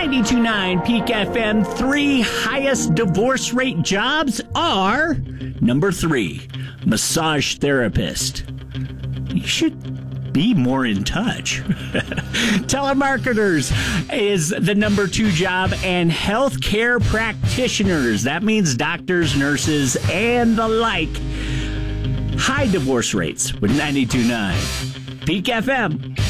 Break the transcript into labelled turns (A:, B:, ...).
A: 92.9 Peak FM, 3 highest divorce rate jobs are number 3, massage therapist. You should be more in touch. Telemarketers is the number 2 job, and healthcare practitioners. That means doctors, nurses, and the like. High divorce rates with 92.9 Peak FM.